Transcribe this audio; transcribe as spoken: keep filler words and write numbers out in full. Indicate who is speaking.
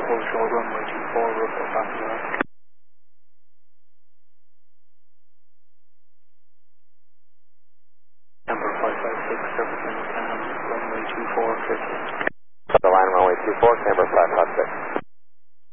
Speaker 1: close short, runway two four, report back to that. Number five five six, service in Canada, runway two four, fifty.
Speaker 2: The line runway two four, camber five five six.